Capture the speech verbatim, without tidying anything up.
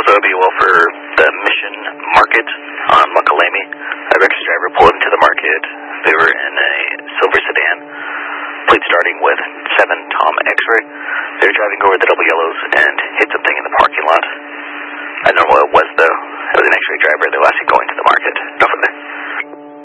that'll be well for the Mission Market on Muckalamy. A Rex's driver pulled into the market. They were in a silver sedan, plate starting with seven Tom X-ray. They were driving over the double yellows and hit something in the parking lot. I don't know what it was, though. It was an X-ray driver. They were actually going to the market. No further.